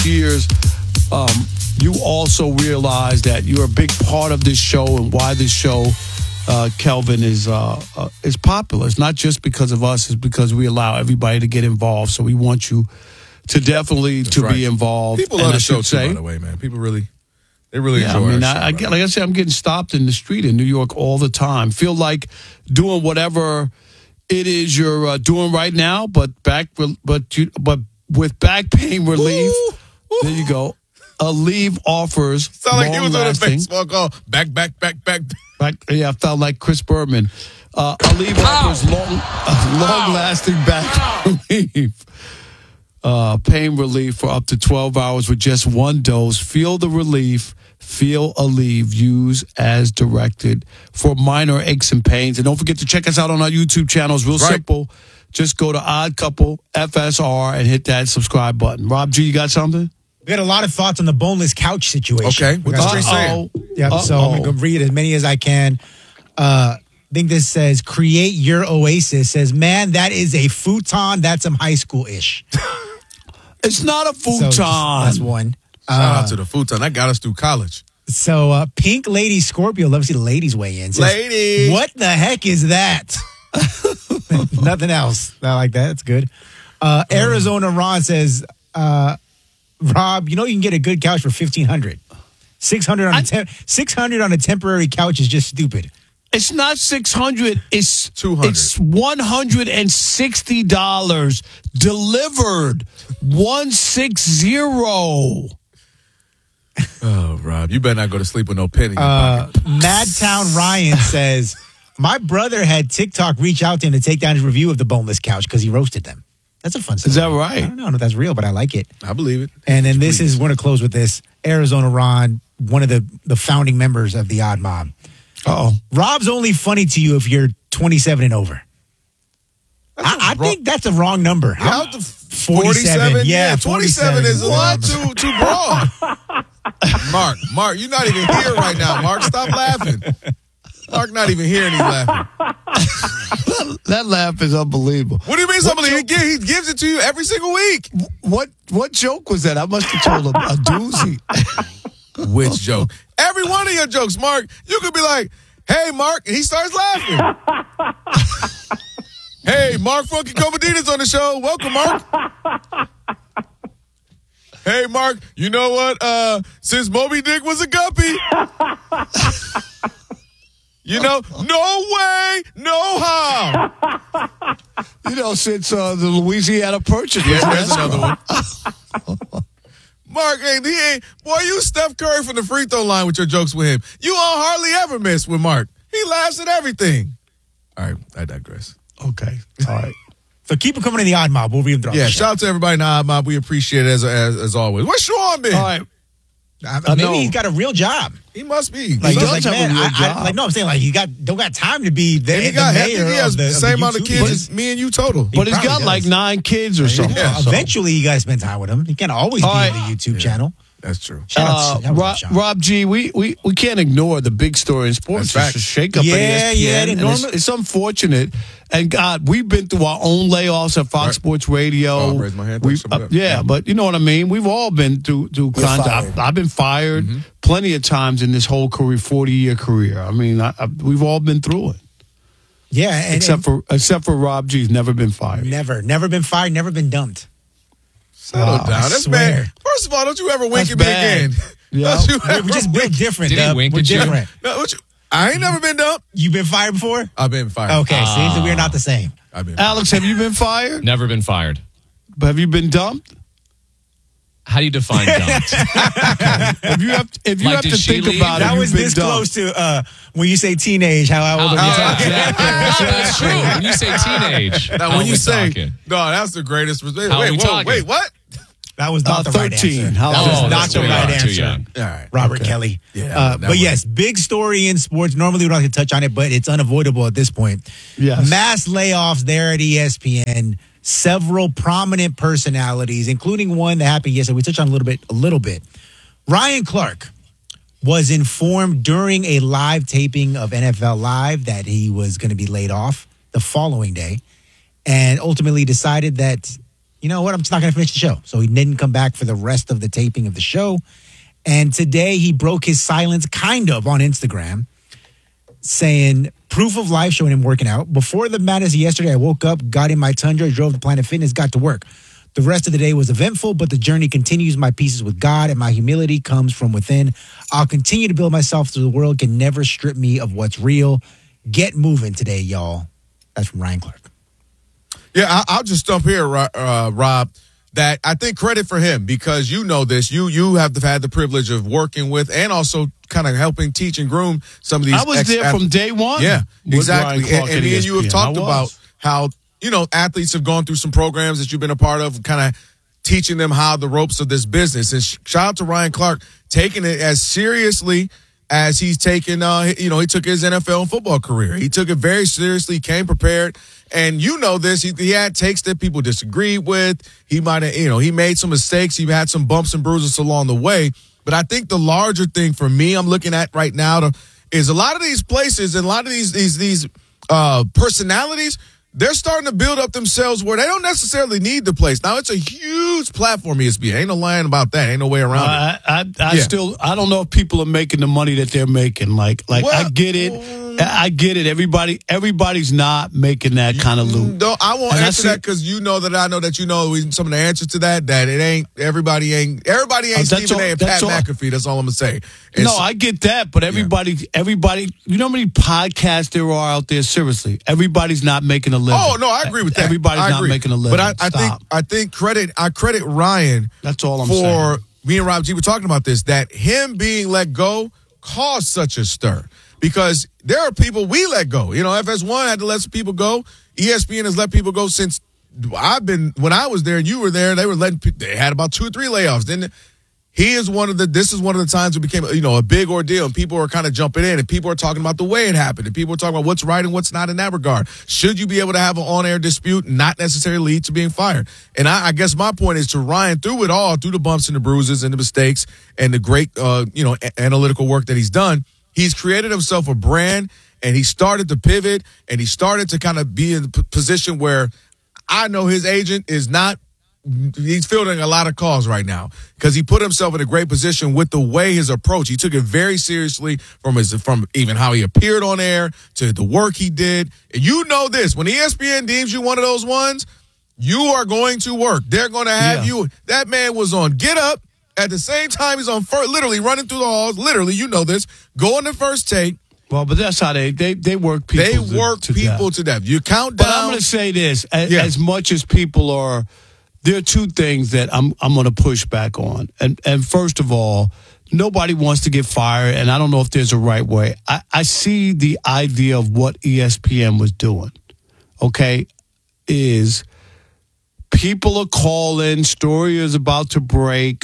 years, you also realize that you're a big part of this show and why this show, Kelvin, is popular. It's not just because of us; it's because we allow everybody to get involved. So we want you to definitely be involved. People love the show too, by the way, man. People really enjoy I mean, our show. like I said, I'm getting stopped in the street in New York all the time. Feel like doing whatever it is you're doing right now, but with back pain relief. There you go. Aleve offers. Sound like he was on a long-lasting. baseball call. Back. Yeah, I felt like Chris Berman. Aleve offers long-lasting back relief. Pain relief for up to 12 hours with just one dose. Feel the relief. Feel Aleve. Use as directed for minor aches and pains. And don't forget to check us out on our YouTube channel. It's real simple. Just go to Odd Couple FSR and hit that subscribe button. Rob G, you got something? We had a lot of thoughts on the boneless couch situation. Okay, what's the street saying? Yep, so I'm going to read as many as I can. I think this says, create your oasis. Says, man, that is a futon. That's some high school-ish. It's not a futon. So that's one. Shout out to the futon. That got us through college. So Pink Lady Scorpio, love to see the ladies weigh in. Says, Ladies. What the heck is that? Nothing else. I like that. That's good. Arizona Ron says, Rob, you can get a good couch for $1,500. $600 on a temporary couch is just stupid. It's not $600. It's $200. It's $160 delivered. 160. Oh, Rob, you better not go to sleep with no pen in your pocket. Madtown Ryan says, my brother had TikTok reach out to him to take down his review of the boneless couch because he roasted them. That's a fun story. Is that right? I don't know if that's real, but I like it. I believe it. And then we're going to close with this. Arizona Ron, one of the founding members of the Odd Mob. Uh-oh. Rob's only funny to you if you're 27 and over. I think that's a wrong number. Yeah, 47? Yeah, 27 is a lot too broad. Mark, you're not even here right now. Mark, stop laughing. Mark not even here and he's laughing. That laugh is unbelievable. What do you mean somebody? He gives it to you every single week. What joke was that? I must have told him a doozy. Which joke? Every one of your jokes, Mark, you could be like, hey, Mark, and he starts laughing. Hey, Mark Funky Comedian's on the show. Welcome, Mark. Hey, Mark, you know what? Since Moby Dick was a guppy, no way, no how. Since the Louisiana Purchase. Yeah, there's another one. Mark, boy, you Steph Curry from the free throw line with your jokes with him. You hardly ever miss with Mark. He laughs at everything. All right, I digress. Okay, all right. So keep it coming in the Odd Mob. We'll read them. Yeah, shout out to everybody in the Odd Mob. We appreciate it as always. Where's Sean been? All right. Maybe he's got a real job. He must be. Like, He does have a real job. I'm saying like don't got time to be there. He has the same amount of kids as me and you total. But he's got like 9 kids or something. Yeah, so. Eventually, you guys spend time with him. He can't always be on the YouTube channel. That's true. Shout out to Rob G, we can't ignore the big story in sports. That's It's a shake up at ESPN. And it's unfortunate. And God, we've been through our own layoffs at Fox Sports Radio. I'll raise my hand. But you know what I mean? We've all been through kinds of. I've been fired plenty of times in this whole career, 40-year career. I mean, we've all been through it. Yeah, except for Rob G, he's never been fired. Never been fired, never been dumped. Settle down. That's bad. First of all, don't you ever wink at me again. Yeah. We're just built different. Did he wink at you? Different. No, I ain't never been dumped. You been fired before? I've been fired. Okay, see, so we're not the same. Alex, have you been fired? Never been fired. But have you been dumped? How do you define dumped? If you have to think about it, that was this close to when you say teenage. How old are you talking? Exactly. That's true. When you say teenage, now when you say that's the greatest. Wait, what? That was not the right 13. answer. That was not the right Too answer. young. All right. Robert Kelly. Yeah. But yes, big story in sports. Normally we don't have to touch on it, but it's unavoidable at this point. Yes. Mass layoffs there at ESPN. Several prominent personalities, including one that happened yesterday. We touched on a little bit. Ryan Clark was informed during a live taping of NFL Live that he was going to be laid off the following day, and ultimately decided that you know what, I'm just not going to finish the show. So he didn't come back for the rest of the taping of the show. And today he broke his silence kind of on Instagram, saying proof of life showing him working out. Before the madness yesterday, I woke up, got in my Tundra, drove to Planet Fitness, got to work. The rest of the day was eventful, but the journey continues. My pieces with God and my humility comes from within. I'll continue to build myself so the world can never strip me of what's real. Get moving today, y'all. That's from Ryan Clark. Yeah, I'll just jump here, Rob, that I think credit for him because you know this. You have had the privilege of working with and also kind of helping teach and groom some of these. I was there from day one. Yeah, exactly. And me and you have talked about how, athletes have gone through some programs that you've been a part of, kind of teaching them how the ropes of this business. And shout out to Ryan Clark, taking it as seriously as he's taken, he took his NFL and football career. He took it very seriously, came prepared. And you know this, he had takes that people disagreed with. He might have, he made some mistakes. He had some bumps and bruises along the way. But I think the larger thing for me I'm looking at right now is a lot of these places and a lot of these personalities, they're starting to build up themselves where they don't necessarily need the place. Now, it's a huge platform, ESPN. Ain't no lying about that. Ain't no way around it. I don't know if people are making the money that they're making. I get it. I get it. Everybody's not making that kind of loot. No, I won't answer that because you know that I know that you know some of the answers to that it ain't everybody ain't Stephen A. and Pat McAfee. That's all I'm gonna say. I get that, but everybody, you know how many podcasts there are out there? Seriously, everybody's not making a living. Oh no, I agree with that. Everybody's not making a living. But I think I credit Ryan. That's all I'm saying. Me and Rob G were talking about this, that him being let go caused such a stir. Because there are people we let go. FS1 had to let some people go. ESPN has let people go since when I was there and you were there, they had about 2 or 3 layoffs. Then this is one of the times it became, a big ordeal and people are kind of jumping in and people are talking about the way it happened and people are talking about what's right and what's not in that regard. Should you be able to have an on-air dispute and not necessarily lead to being fired? And I guess my point is to Ryan, through it all, through the bumps and the bruises and the mistakes and the great, analytical work that he's done, he's created himself a brand, and he started to pivot, and he started to kind of be in a position where I know his agent he's fielding a lot of calls right now because he put himself in a great position with the way his approach. He took it very seriously from even how he appeared on air to the work he did. And you know this, when ESPN deems you one of those ones, you are going to work. They're going to have you. That man was on Get Up. At the same time, he's on literally running through the halls. Literally, you know this. Going to First Take. Well, but that's how they work people. They work people to death. You count down. But I'm going to say this: as much as people are, there are 2 things that I'm going to push back on. And first of all, nobody wants to get fired, and I don't know if there's a right way. I see the idea of what ESPN was doing. Okay, is. People are calling. Story is about to break.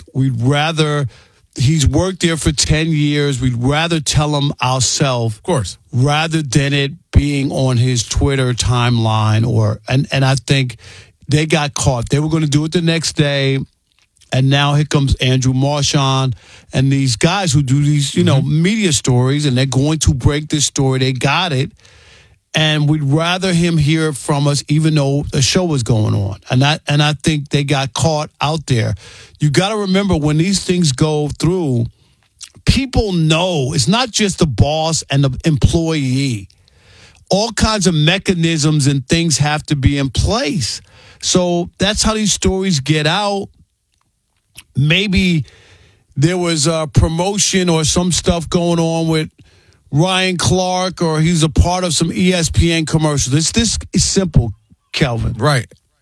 He's worked there for 10 years. We'd rather tell him ourselves. Of course. Rather than it being on his Twitter timeline and I think they got caught. They were going to do it the next day. And now here comes Andrew Marchand and these guys who do these, media stories, and they're going to break this story. They got it. And we'd rather him hear from us, even though the show was going on. And I think they got caught out there. You got to remember, when these things go through, people know it's not just the boss and the employee. All kinds of mechanisms and things have to be in place. So that's how these stories get out. Maybe there was a promotion or some stuff going on with Ryan Clark, or he's a part of some ESPN commercials. It's this simple, Kelvin. Right.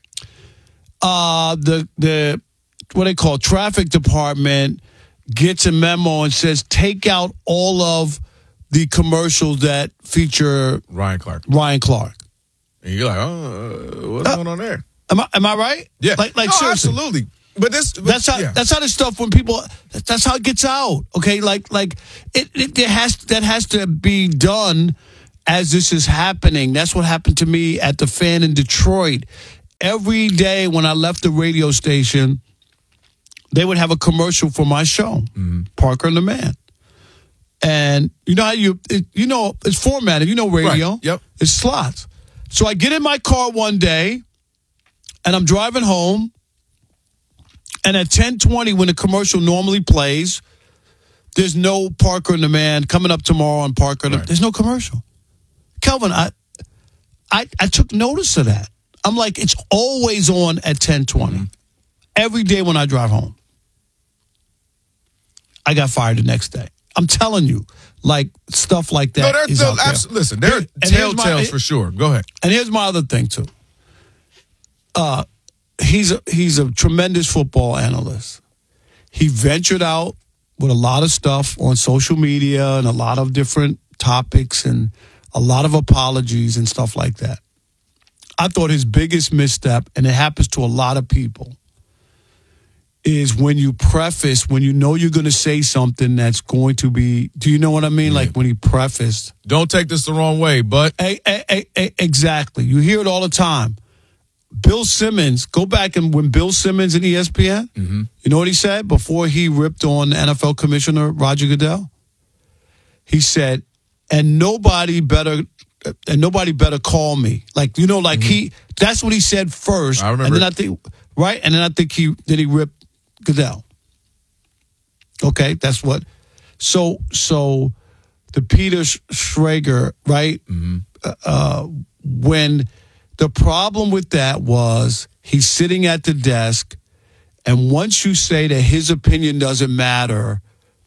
The what they call traffic department gets a memo and says take out all of the commercials that feature Ryan Clark. And you're like, what's going on there? Am I right? Yeah. Like seriously. Absolutely. But that's how the stuff when people, that's how it gets out. Okay. That has to be done as this is happening. That's what happened to me at the Fan in Detroit. Every day when I left the radio station, they would have a commercial for my show, Parker and the Man. And you know how it's formatted. You know radio. Right. Yep. It's slots. So I get in my car one day, and I'm driving home, And at 10:20, when the commercial normally plays, there's no Parker and the Man coming up tomorrow on Parker. Right. There's no commercial. Kelvin, I took notice of that. I'm like, it's always on at 10:20. Every day when I drive home. I got fired the next day. I'm telling you, like, stuff like that. No, is out there. listen, there are telltales for sure. Go ahead. And here's my other thing, too. He's a tremendous football analyst. He ventured out with a lot of stuff on social media and a lot of different topics and a lot of apologies and stuff like that. I thought his biggest misstep, and it happens to a lot of people, is when you preface, when you know you're going to say something that's going to be, do you know what I mean? Yeah. Like when he prefaced. Don't take this the wrong way, but. Exactly. You hear it all the time. Bill Simmons, go back and when Bill Simmons in ESPN, you know what he said before he ripped on NFL Commissioner Roger Goodell? He said, and nobody better call me. Like, you know, like that's what he said first. I remember. And then I think he ripped Goodell. Okay, that's what. So the Peter Schrager, right? When the problem with that was he's sitting at the desk, and once you say that his opinion doesn't matter,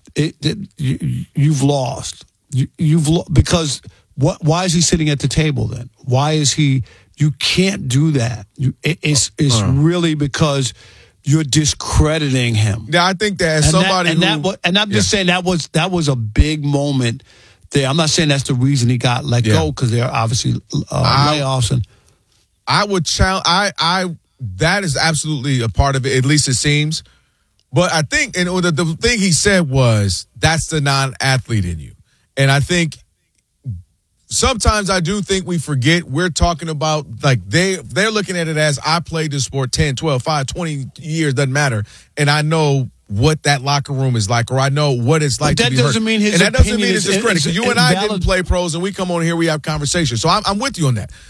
you've lost. Because why is he sitting at the table then? Why is he? You can't do that. It's really because you're discrediting him. Yeah, I think that as somebody I'm just saying that was a big moment there. I'm not saying that's the reason he got let go, because there are obviously layoffs and. I would challenge. That is absolutely a part of it. At least it seems. But I think, and the thing he said was, that's the non-athlete in you. And I think sometimes I do think we forget we're talking about, like, they're looking at it as, I played this sport 10, 12, 5, 20 years, doesn't matter. And I know what that locker room is like, or I know what it's like to be hurt. That doesn't mean his opinion. And that doesn't mean it's is discredit. Because you and I didn't play pros, and we come on here, we have conversations. So I'm with you on that.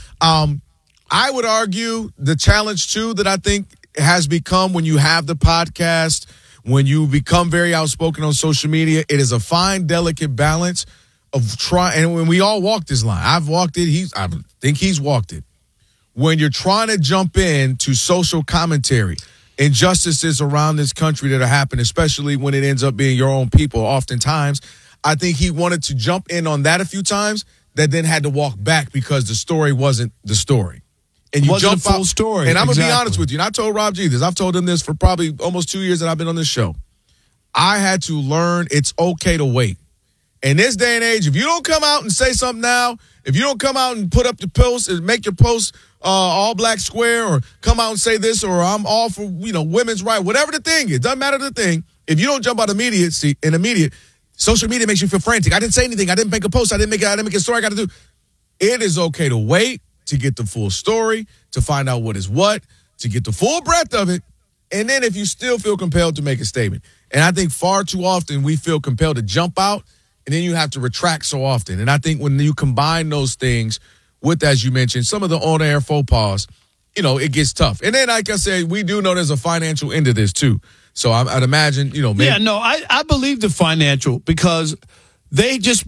I would argue the challenge, too, that I think has become when you have the podcast, when you become very outspoken on social media, it is a fine, delicate balance of trying. And when we all walk this line, I've walked it. I think he's walked it. When you're trying to jump into social commentary, injustices around this country that are happening, especially when it ends up being your own people, oftentimes, I think he wanted to jump in on that a few times, that then had to walk back because the story wasn't the story. And you wasn't jump a full out, story. And I'm going to be Exactly. honest with you. And I told Rob G this. I've told him this for probably almost 2 years that I've been on this show. I had to learn it's okay to wait. In this day and age, if you don't come out and say something now, if you don't come out and put up the post and make your post all black square, or come out and say this, or I'm all for, women's right, whatever the thing is, doesn't matter the thing. If you don't jump out immediate, social media makes you feel frantic. I didn't say anything. I didn't make a post. I didn't make a story. I got to do. It is okay to wait, to get the full story, to find out what is what, to get the full breadth of it, and then if you still feel compelled to make a statement. And I think far too often we feel compelled to jump out, and then you have to retract so often. And I think when you combine those things with, as you mentioned, some of the on-air faux pas, it gets tough. And then, like I said, we do know there's a financial end to this too. So I'd imagine, maybe. Yeah, no, I believe the financial, because they just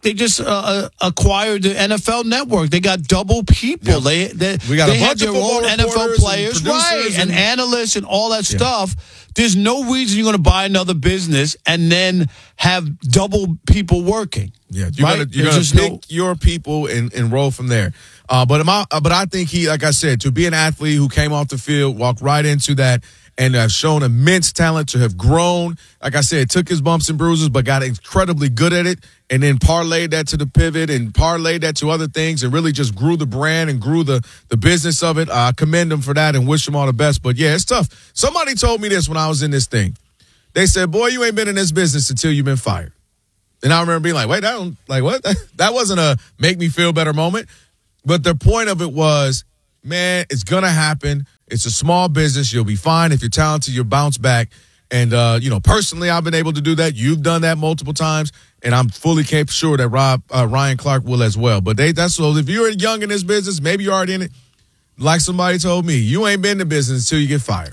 acquired the NFL Network. They got double people. Yep. They got a had bunch of their own football NFL reporters players, and right, producers and analysts and all that stuff. There's no reason you're going to buy another business and then have double people working. Yeah, you're right? gonna pick your people and roll from there. But I think he, like I said, to be an athlete who came off the field, walked right into that, and have shown immense talent, to have grown. Like I said, took his bumps and bruises, but got incredibly good at it, and then parlayed that to the pivot and parlayed that to other things, and really just grew the brand and grew the business of it. I commend him for that and wish him all the best. But yeah, it's tough. Somebody told me this when I was in this thing. They said, "Boy, you ain't been in this business until you've been fired." And I remember being like, "Wait, what? That wasn't a make me feel better moment." But the point of it was, man, it's gonna happen. It's a small business. You'll be fine. If you're talented, you'll bounce back. And, personally, I've been able to do that. You've done that multiple times. And I'm fully sure that Ryan Clark will as well. But so if you're young in this business, maybe you're already in it. Like somebody told me, you ain't been in the business until you get fired.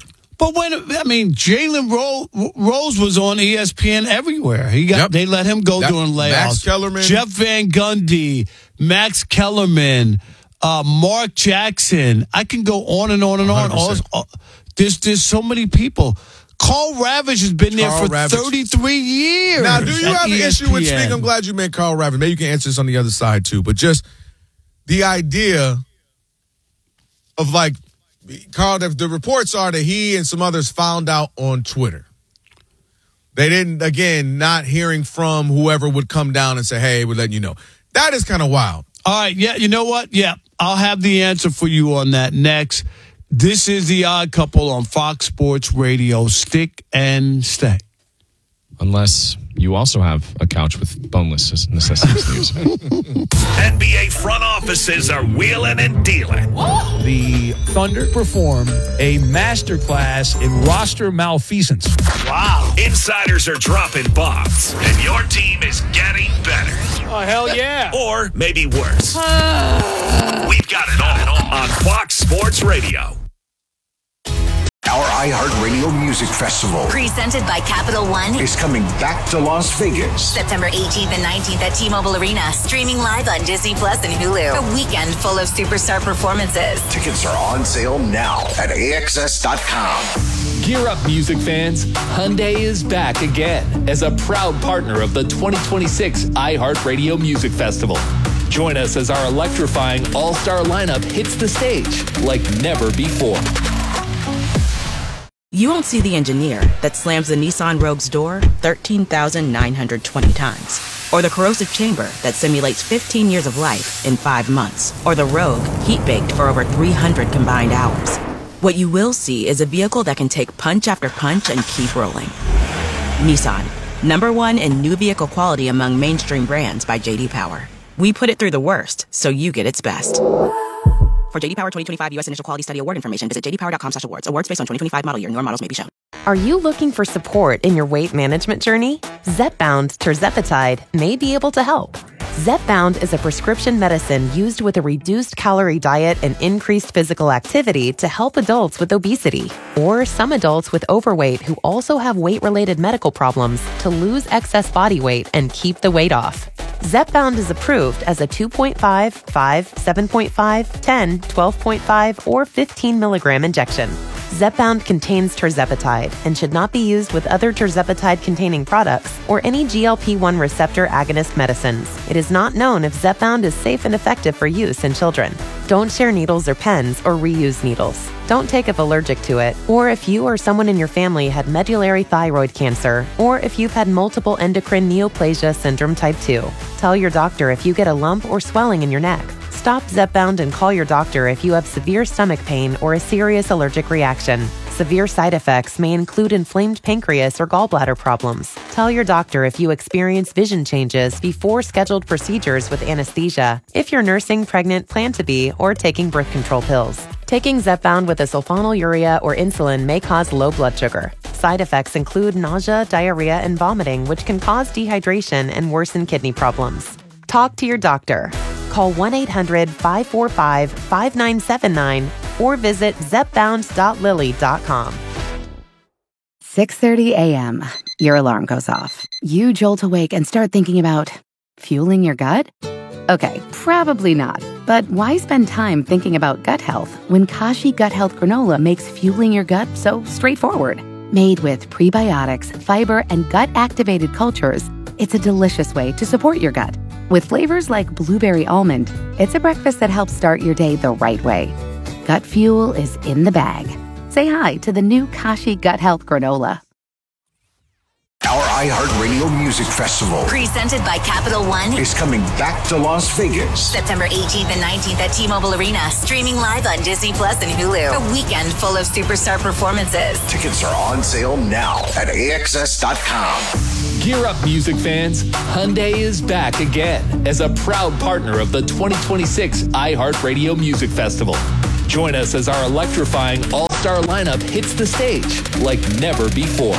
But Jalen Rose was on ESPN everywhere. They let him go during layoffs. Max Kellerman, Jeff Van Gundy, Max Kellerman, Mark Jackson. I can go on and on and on. There's so many people. Carl Ravitch has been there for 33 years. Now, do you have an issue with speaking? I'm glad you meant Carl Ravitch. Maybe you can answer this on the other side, too. But just the idea of, like, Carl, the reports are that he and some others found out on Twitter. They didn't, again, not hearing from whoever would come down and say, hey, we're letting you know. That is kind of wild. All right, yeah, you know what? Yeah, I'll have the answer for you on that next. This is The Odd Couple on Fox Sports Radio. Stick and stay. Unless you also have a couch with boneless necessities. NBA front offices are wheeling and dealing. The Thunder performed a masterclass in roster malfeasance. Wow. Insiders are dropping bombs, and your team is getting better. Oh, hell yeah. Or maybe worse. We've got it all on Fox Sports Radio. Our iHeartRadio Music Festival, presented by Capital One, is coming back to Las Vegas. September 18th and 19th at T-Mobile Arena, streaming live on Disney Plus and Hulu. A weekend full of superstar performances. Tickets are on sale now at AXS.com. Gear up, music fans. Hyundai is back again as a proud partner of the 2026 iHeartRadio Music Festival. Join us as our electrifying all-star lineup hits the stage like never before. You won't see the engineer that slams the Nissan Rogue's door 13,920 times. Or the corrosive chamber that simulates 15 years of life in 5 months. Or the Rogue heat-baked for over 300 combined hours. What you will see is a vehicle that can take punch after punch and keep rolling. Nissan, #1 in new vehicle quality among mainstream brands by J.D. Power. We put it through the worst, so you get its best. For J.D. Power 2025 U.S. Initial Quality Study Award information, visit jdpower.com/awards. Awards based on 2025 model year. Newer models may be shown. Are you looking for support in your weight management journey? Zepbound Tirzepatide may be able to help. Zepbound is a prescription medicine used with a reduced calorie diet and increased physical activity to help adults with obesity or some adults with overweight who also have weight-related medical problems to lose excess body weight and keep the weight off. Zepbound is approved as a 2.5, 5, 7.5, 10, 12.5, or 15 milligram injection. Zepbound contains tirzepatide and should not be used with other tirzepatide-containing products or any GLP-1 receptor agonist medicines. It is not known if Zepbound is safe and effective for use in children. Don't share needles or pens or reuse needles. Don't take if allergic to it, or if you or someone in your family had medullary thyroid cancer, or if you've had multiple endocrine neoplasia syndrome type 2. Tell your doctor if you get a lump or swelling in your neck. Stop Zepbound and call your doctor if you have severe stomach pain or a serious allergic reaction. Severe side effects may include inflamed pancreas or gallbladder problems. Tell your doctor if you experience vision changes before scheduled procedures with anesthesia, if you're nursing, pregnant, plan to be, or taking birth control pills. Taking Zepbound with a sulfonylurea or insulin may cause low blood sugar. Side effects include nausea, diarrhea, and vomiting, which can cause dehydration and worsen kidney problems. Talk to your doctor. Call 1-800-545-5979 or visit zepbound.lily.com. 6:30 a.m. Your alarm goes off. You jolt awake and start thinking about fueling your gut? Okay, probably not. But why spend time thinking about gut health when Kashi Gut Health Granola makes fueling your gut so straightforward? Made with prebiotics, fiber, and gut-activated cultures, it's a delicious way to support your gut. With flavors like blueberry almond, it's a breakfast that helps start your day the right way. Gut fuel is in the bag. Say hi to the new Kashi Gut Health Granola. Our iHeartRadio Music Festival, presented by Capital One, is coming back to Las Vegas. September 18th and 19th at T-Mobile Arena, streaming live on Disney Plus and Hulu. A weekend full of superstar performances. Tickets are on sale now at AXS.com. Gear up, music fans. Hyundai is back again as a proud partner of the 2026 iHeartRadio Music Festival. Join us as our electrifying all-star lineup hits the stage like never before.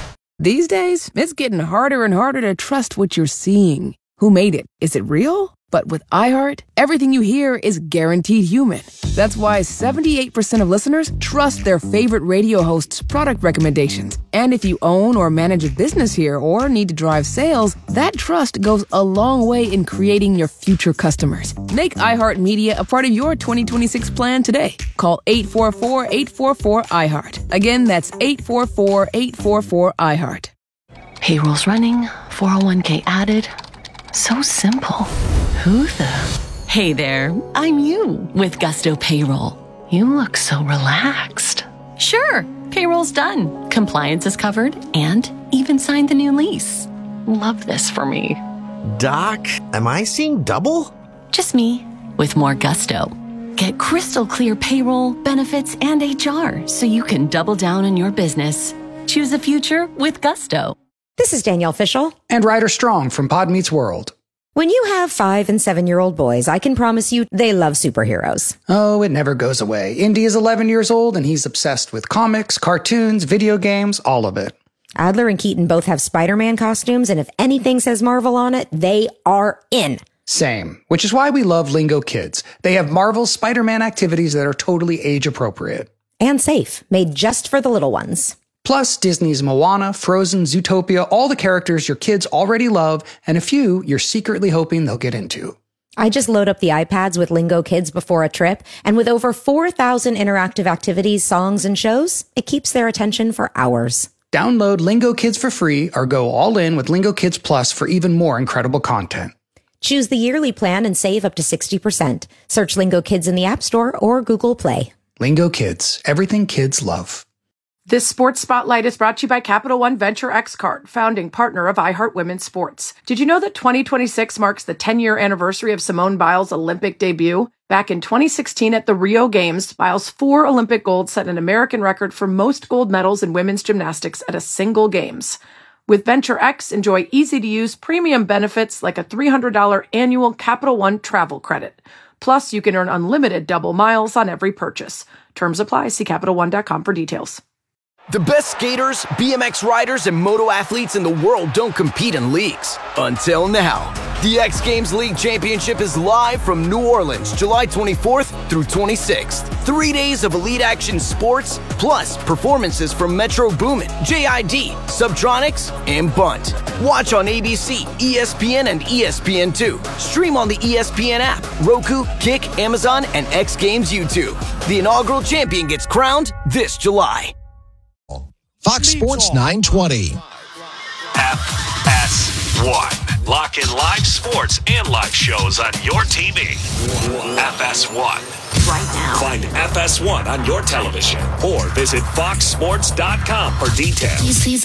These days, it's getting harder and harder to trust what you're seeing. Who made it? Is it real? But with iHeart, everything you hear is guaranteed human. That's why 78% of listeners trust their favorite radio host's product recommendations. And if you own or manage a business here or need to drive sales, that trust goes a long way in creating your future customers. Make iHeartMedia a part of your 2026 plan today. Call 844-844-iHeart. Again, that's 844-844-iHeart. Payroll's running, 401k added. So simple. Who the? Hey there, I'm you with Gusto Payroll. You look so relaxed. Sure, payroll's done. Compliance is covered and even signed the new lease. Love this for me. Doc, am I seeing double? Just me with more gusto. Get crystal clear payroll, benefits, and HR so you can double down on your business. Choose the future with Gusto. This is Danielle Fishel. And Ryder Strong from Pod Meets World. When you have 5- and 7-year-old boys, I can promise you they love superheroes. Oh, it never goes away. Indy is 11 years old and he's obsessed with comics, cartoons, video games, all of it. Adler and Keaton both have Spider-Man costumes, and if anything says Marvel on it, they are in. Same, which is why we love Lingo Kids. They have Marvel's Spider-Man activities that are totally age appropriate. And safe, made just for the little ones. Plus, Disney's Moana, Frozen, Zootopia, all the characters your kids already love, and a few you're secretly hoping they'll get into. I just load up the iPads with Lingo Kids before a trip, and with over 4,000 interactive activities, songs, and shows, it keeps their attention for hours. Download Lingo Kids for free or go all in with Lingo Kids Plus for even more incredible content. Choose the yearly plan and save up to 60%. Search Lingo Kids in the App Store or Google Play. Lingo Kids, everything kids love. This Sports Spotlight is brought to you by Capital One Venture X Card, founding partner of iHeart Women's Sports. Did you know that 2026 marks the 10-year anniversary of Simone Biles' Olympic debut? Back in 2016 at the Rio Games, Biles' 4 Olympic golds set an American record for most gold medals in women's gymnastics at a single Games. With Venture X, enjoy easy-to-use premium benefits like a $300 annual Capital One travel credit. Plus, you can earn unlimited double miles on every purchase. Terms apply. See CapitalOne.com for details. The best skaters, BMX riders, and moto athletes in the world don't compete in leagues. Until now. The X Games League Championship is live from New Orleans, July 24th through 26th. 3 days of elite action sports, plus performances from Metro Boomin, JID, Subtronics, and Bunt. Watch on ABC, ESPN, and ESPN2. Stream on the ESPN app, Roku, Kick, Amazon, and X Games YouTube. The inaugural champion gets crowned this July. Fox Sports 920. FS1. Lock in live sports and live shows on your TV. FS1. Right now. Find FS1 on your television or visit foxsports.com for details.